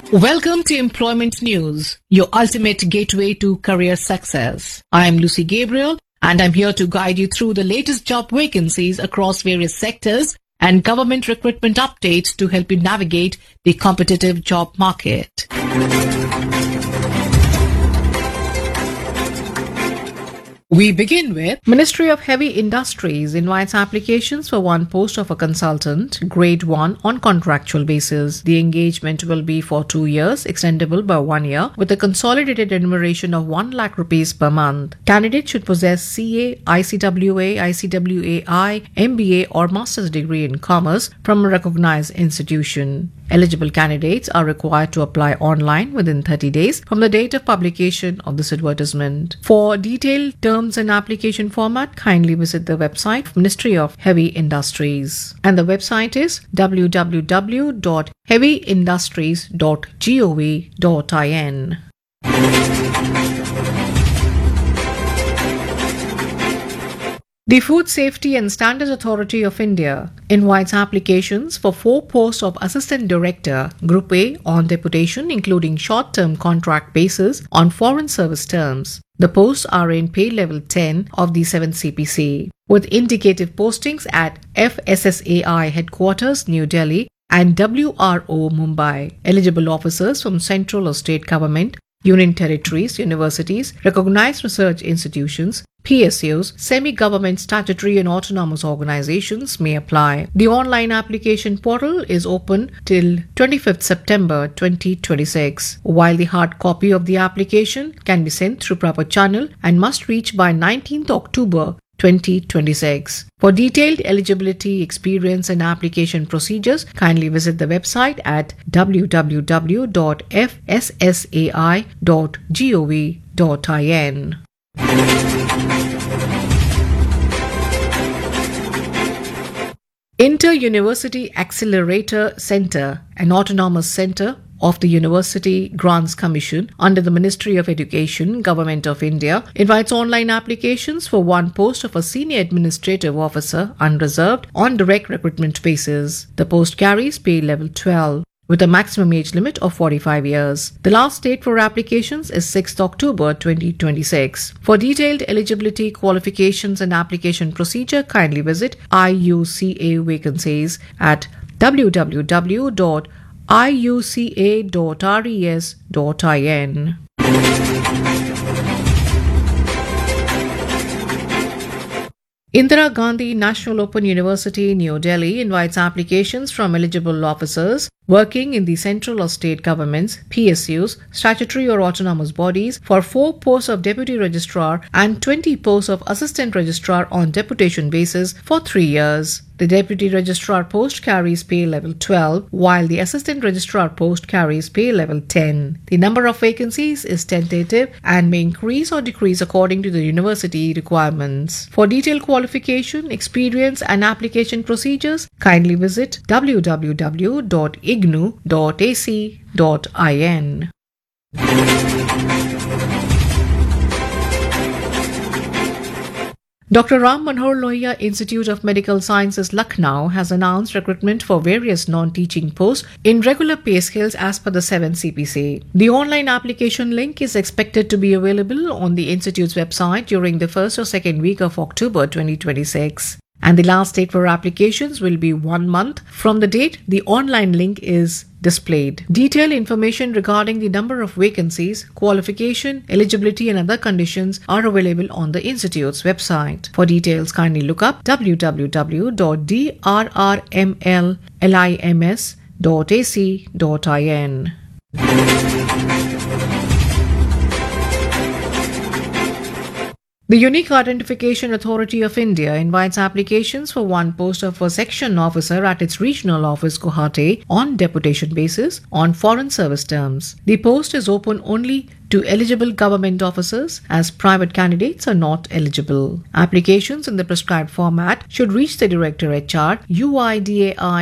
Welcome to Employment News, your ultimate gateway to career success. I am Lucy Gabriel, and I'm here to guide you through the latest job vacancies across various sectors and government recruitment updates to help you navigate the competitive job market. We begin with Ministry of Heavy Industries invites applications for one post of a consultant, grade 1 on contractual basis. The engagement will be for 2 years, extendable by 1 year, with a consolidated remuneration of 1 lakh rupees per month. Candidates should possess CA, ICWA, ICWAI, MBA or master's degree in commerce from a recognized institution. Eligible candidates are required to apply online within 30 days from the date of publication of this advertisement. For detailed terms and application format, kindly visit the website of Ministry of Heavy Industries. And the website is www.heavyindustries.gov.in. The Food Safety and Standards Authority of India invites applications for 4 posts of Assistant Director, Group A on deputation, including short-term contract basis on foreign service terms. The posts are in pay level 10 of the 7th CPC, with indicative postings at FSSAI Headquarters, New Delhi and WRO, Mumbai. Eligible officers from central or state government, union territories, universities, recognized research institutions, PSUs, semi-government, statutory and autonomous organizations may apply. The online application portal is open till 25th September 2026, while the hard copy of the application can be sent through proper channel and must reach by 19th October 2026. For detailed eligibility, experience and application procedures, kindly visit the website at www.fssai.gov.in. Inter-University Accelerator Center, an autonomous center of the University Grants Commission under the Ministry of Education, Government of India, invites online applications for one post of a Senior Administrative Officer, unreserved, on direct recruitment basis. The post carries pay level 12. With a maximum age limit of 45 years. The last date for applications is 6th October 2026. For detailed eligibility, qualifications and application procedure, kindly visit IUCA vacancies at www.iuca.res.in. Indira Gandhi National Open University, New Delhi invites applications from eligible officers working in the central or state governments, PSUs, statutory or autonomous bodies for 4 posts of Deputy Registrar and 20 posts of Assistant Registrar on deputation basis for 3 years. The Deputy Registrar post carries pay level 12, while the Assistant Registrar post carries pay level 10. The number of vacancies is tentative and may increase or decrease according to the university requirements. For detailed qualification, experience and application procedures, kindly visit www.ignu.ac.in. Dr. Ram Manohar Lohia Institute of Medical Sciences, Lucknow has announced recruitment for various non-teaching posts in regular pay scales as per the 7th CPC. The online application link is expected to be available on the institute's website during the first or second week of October 2026. And the last date for applications will be 1 month from the date the online link is displayed. Detailed information regarding the number of vacancies, qualification, eligibility and other conditions are available on the Institute's website. For details, kindly look up www.drrmlims.ac.in. The Unique Identification Authority of India invites applications for one post of a section officer at its regional office Guwahati on deputation basis on foreign service terms. The post is open only to eligible government officers as private candidates are not eligible. Applications in the prescribed format should reach the Director HR, UIDAI